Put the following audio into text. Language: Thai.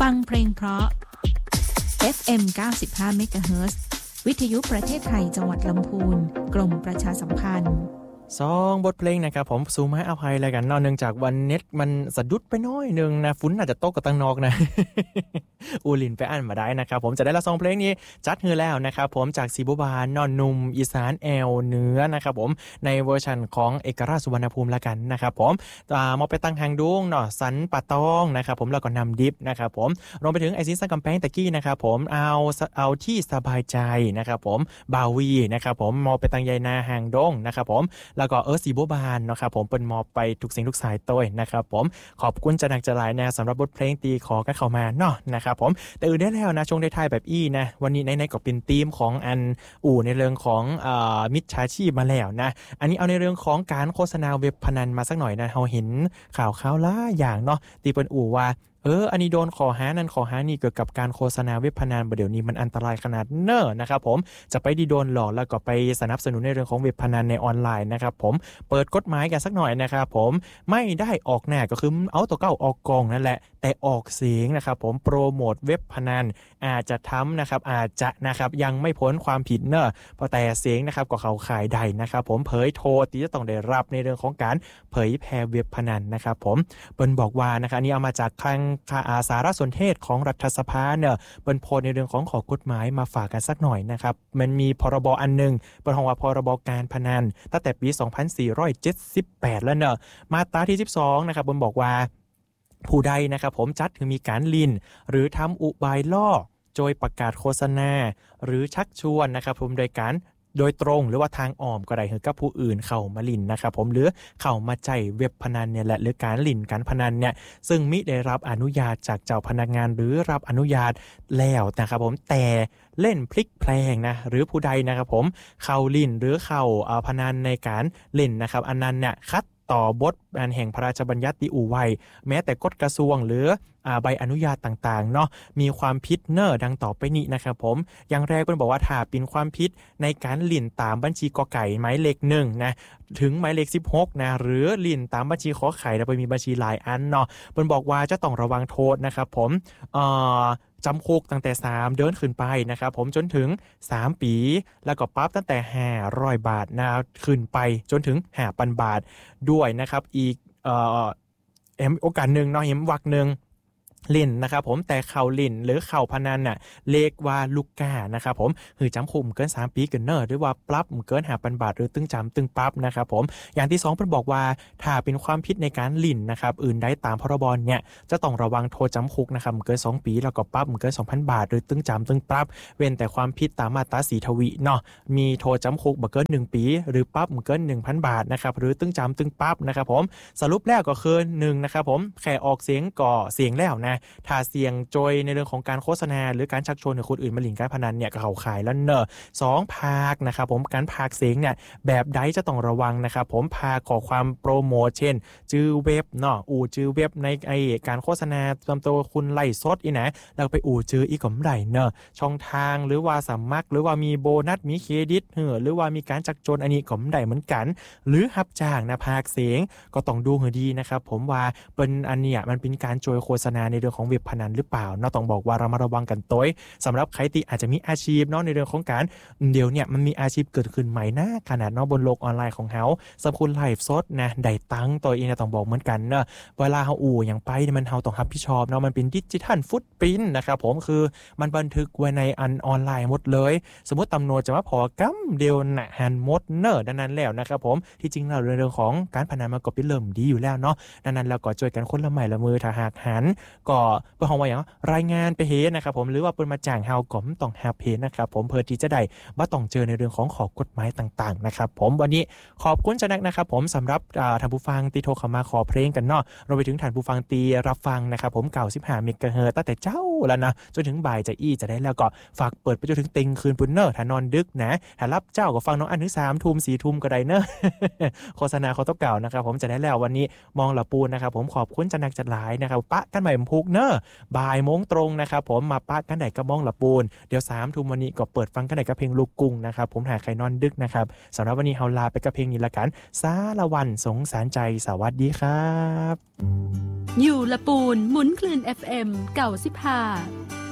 ฟังเพลงเพราะ FM 95 MHz วิทยุประเทศไทยจังหวัดลำพูนกรมประชาสัมพันธ์ 2บทเพลงนะครับผมสู่ไม้อภัยอะไรกันเนาะเนื่องจากวันเน็ตมันสะดุดไปน้อยนึงนะฝนอาจจะตกกับตังนอกนะ อูลินไปอ่านมาได้นะครับผมจะได้ละ2เพลงนี้จัดฮือแล้วนะครับผมจากสีบัวบานนอนนุ่มอีสานแอวเหนือนะครับผมในเวอร์ชันของเอกราชสุวรรณภูมิละกันนะครับผมมาไปตั้งหางดวงเนาะสันป่าตองนะครับผมแล้วก็นำดิฟนะครับผมรวมไปถึงไอซินสังกำแพงตะกี้นะครับผมเอาที่สบายใจนะครับผมบาวีนะครับผมมาไปตั้งใยนาหางดงนะครับผมแล้วก็สีบัวบานนะครับผมเป็นมอบไปทุกสิ่งทุกสายต้วยนะครับผมขอบคุณจะนักจะหลายนะสำหรับบทเพลงตีขอกันเข้ามาเนาะนะครับผมแต่อื่นได้แล้วนะช่วงท้ายๆแบบนะวันนี้ในก็เป็นธีมของอันในเรื่องของมิจฉาชีพมาแล้วนะอันนี้เอาในเรื่องของการโฆษณาเว็บพนันมาสักหน่อยนะเราเห็นข่าวล่าอย่างเนาะตีเป็นว่าอันนี้โดนขอหานั่นขอหานี่เกี่ยวกับการโฆษณาเว็บพนันเดี๋ยวนี้มันอันตรายขนาดเนอะนะครับผมจะไปดีโดนหลอกแล้วก็ไปสนับสนุนในเรื่องของเว็บพนันในออนไลน์นะครับผมเปิดกฎหมายกันสักหน่อยนะครับผมไม่ได้ออกหน้าก็คือเอาตัวเก้าออกกองนั่นแหละแต่ออกเสียงนะครับผมโปรโมทเว็บพนันอาจจะทำนะครับอาจจะนะครับยังไม่พ้นความผิดเนอะเพราะแต่เสียงนะครับก็เขาขายได้นะครับผมเผยโทษที่จะต้องได้รับในเรื่องของการเผยแพร่เว็บพนันนะครับผมเปิ้นบอกว่านะครับอันนี้เอามาจากคลังสารสนเทศของรัฐสภาเนี่ยเป็นโพสในเรื่องของกฎหมายมาฝากกันสักหน่อยนะครับมันมีพรบอันนึงเป็นของว่าพรบการพนันตั้งแต่ปี 2478 แล้วเนอะมาตราที่ 12 นะครับมันบอกว่าผู้ใดนะครับผมจัดถึงมีการลินหรือทำอุบายล่อโดยประกาศโฆษณาหรือชักชวนนะครับผมโดยการโดยตรงหรือว่าทางอ้อมก็ได้กับผู้อื่นเข้ามาลินนะครับผมหรือเข้ามาใจเว็บพนันเนี่ยแหละหรือการลินการพนันเนี่ยซึ่งมิได้รับอนุญาตจากเจ้าพนักงานหรือรับอนุญาตแล้วนะครับผมแต่เล่นพลิกแพลงนะหรือผู้ใดนะครับผมเข้าลินหรือเข้าพนันในการเล่นนะครับอันนั้นเนี่ยคัดต่อบทแห่งพระราชบัญญัติอู่ไว้แม้แต่กฎกระทรวงหรือใบอนุญาตต่างๆเนาะมีความผิดเนอดังต่อไปนี้นะครับผมอย่างแรกเป็นบอกว่าถ้าเป็นความผิดในการลิ่นตามบัญชีกอไก่หมายเลข1นะถึงหมายเลข16นะหรือลิ่นตามบัญชีขอไข่แล้วไปมีบัญชีหลายอันเนาะเป็นบอกว่าจะต้องระวังโทษนะครับผมจำคุกตั้งแต่3เดือนขึ้นไปนะครับผมจนถึง3ปีแล้วก็ปรับตั้งแต่500 บาทนะขึ้นไปจนถึง 5,000 บาทด้วยนะครับอีกโอกาสนึงเนาะเห็นวรรคนึงเล่นนะครับผมแต่เข่าเล่นหรือเข่าพนันน่ะเลขว่าลูกก้านะครับผมคือจำคุกเกิน3ปีเกินเนอร์หรือว่าปรับเกิน 5,000 บาทหรือตึงจำตึงปรับนะครับผมอย่างที่2เพิ่นบอกว่าถ้าเป็นความผิดในการเล่นนะครับอื่นใดตามพรบเนี่ยจะต้องระวังโทษจำคุกนะครับเกิน2ปีแล้วก็ปรับเกิน 2,000 บาทหรือตึงจำตึงปรับเว้นแต่ความผิดตามมาตรา4ทวีเนาะมีโทษจำคุกบ่เกิน1ปีหรือปรับเกิน 1,000 บาทนะครับหรือตึงจำตึงปรับนะครับผมสรุปแล้วก็คือ1นะครับผมแค่ออกเสียงก่อเสียงแล้วนะถ้าเสี่ยงโจยในเรื่องของการโฆษณาหรือการชักชวนให้คนอื่นมาหลินการพนันเนี่ยก็เข้าข่ายแล้วเนอะ2พากนะครับผมการพากเสียงเนี่ยแบบใดจะต้องระวังนะครับผมพากขอความโปรโมทเช่นจื้อเว็บเนาะจื้อเว็บในการโฆษณาตามตัวคุณไล่สดอีนะแล้วไปจื้ออีกก็ไม่ได้เนอะช่องทางหรือว่าสมัครหรือว่ามีโบนัสมีเครดิตหรือว่ามีการชักชวนอันนี้ก็ไม่ได้เหมือนกันหรือรับจ้างนะพากเสียงก็ต้องดูให้ดีนะครับผมว่าเป็นอันเนี้ยมันเป็นการโจยโฆษณาในเรื่องของเว็บพนันหรือเปล่าเนาะต้องบอกว่าเรามาระวังกันตัวสำหรับใครที่อาจจะมีอาชีพเนาะในเรื่องของการเดี๋ยวเนี่ยมันมีอาชีพเกิดขึ้นใหม่นะขนาดเนาะบนโลกออนไลน์ของเฮาสำหรับคุณไลฟ์สดนะได้ตังตัวเองต้องบอกเหมือนกันเนาะเวลาเฮาอย่างไปมันเฮาต้องรับผิดชอบเนาะมันเป็นดิจิทัลฟุตปริ้นท์นะครับผมคือมันบันทึกไว้ในออนไลน์หมดเลยสมมุติตำรวจจะมาพอกำเดียวน่ะหันหมดเนอะดังนั้นแล้วนะครับผมที่จริงแล้วเรื่องของการพนันมันก็เป็นเริ่มดีอยู่แล้วเนาะดังนั้นแล้วก็ช่วยกันคนละไม้ละมือถ้าหากหันก็เพื่อเฮาว่าอย่างรายงานไปเฮ็ดนะครับผมหรือว่าเปิ้นมาจ้างเฮาก็ต้องหาเพจนะครับผมเพื่อที่จะได้บ่ต้องเจอในเรื่องของข้อกฎหมายต่างๆนะครับผมวันนี้ขอบคุณจักนะครับผมสำหรับท่านผู้ฟังที่โทรเข้ามาขอเพลงกันเนาะรวมไปถึงท่านผู้ฟังที่รับฟังนะครับผม95 เมกะเฮิรตซ์ตั้งแต่เจ้าแล้วนะจนถึงบ่ายจะจะได้แล้วก็ฝากเปิดไปจนถึงติงคืนปุ่นเนอร์ถ้านอนดึกนะถ้ารับเจ้าก็ฟังน้องอันถึง3 ทุ่ม 4 ทุ่มก็ได้เนอะ โฆษณาเขาต้องเก่านะครับผมจะได้แล้ววันนี้มองละปูนนะครับผมขอบคุณจันนักจัดหลายนะครับปะกันใหม่พุกเนอะบ่ายโมงตรงนะครับผมมาปะกันไหนกับมองละปูนเดี๋ยว3 ทุ่มวันนี้ก็เปิดฟังกันไหนกับเพลงลูกกุ้งนะครับผมหาใครนอนดึกนะครับสำหรับวันนี้เฮาลาไปกับเพลงนี้ละกันสารวันสงสารใจสวัสดีครับอยู่ละปูนหมุนคลื่น FM 95